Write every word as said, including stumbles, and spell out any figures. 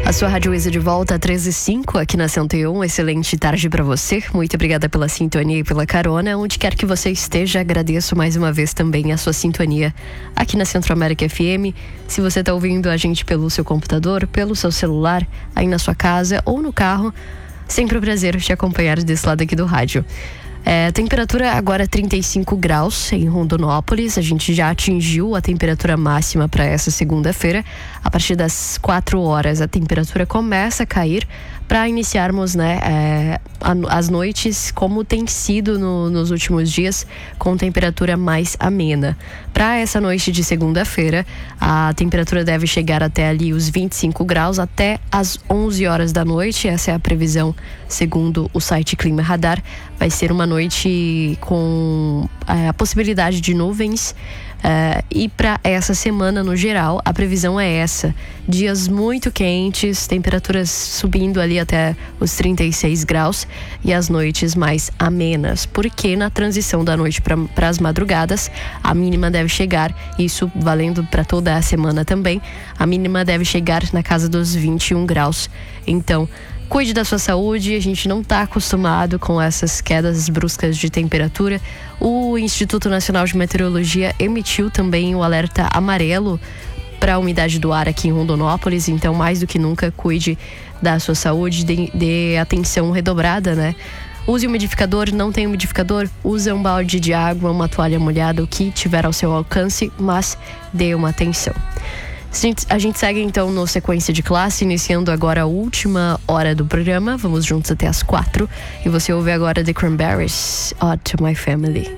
A sua Rádio Isa de volta, treze e cinco, aqui na cento e um. Excelente tarde para você. Muito obrigada pela sintonia e pela carona. Onde quer que você esteja, agradeço mais uma vez também a sua sintonia aqui na Centro-América F M. Se você está ouvindo a gente pelo seu computador, pelo seu celular, aí na sua casa ou no carro, sempre um prazer te acompanhar desse lado aqui do rádio. É, temperatura agora trinta e cinco graus em Rondonópolis. A gente já atingiu a temperatura máxima para essa segunda-feira. A partir das quatro horas a temperatura começa a cair para iniciarmos, né, é, as noites como tem sido no, nos últimos dias, com temperatura mais amena. Para essa noite de segunda-feira, a temperatura deve chegar até ali os vinte e cinco graus até as onze horas da noite. Essa é a previsão segundo o site Clima Radar. Vai ser uma noite com é, a possibilidade de nuvens. Uh, e para essa semana no geral, a previsão é essa: dias muito quentes, temperaturas subindo ali até os trinta e seis graus e as noites mais amenas, porque na transição da noite para as madrugadas, a mínima deve chegar, isso valendo para toda a semana também, a mínima deve chegar na casa dos vinte e um graus. Então, cuide da sua saúde, a gente não está acostumado com essas quedas bruscas de temperatura. O Instituto Nacional de Meteorologia emitiu também o alerta amarelo para a umidade do ar aqui em Rondonópolis, então mais do que nunca cuide da sua saúde, dê, dê atenção redobrada, né? Use umidificador, não tem umidificador, use um balde de água, uma toalha molhada, o que tiver ao seu alcance, mas dê uma atenção. A gente, a gente segue então no Sequência de Classe, iniciando agora a última hora do programa. Vamos juntos até as quatro. E você ouve agora The Cranberries, Odd to My Family.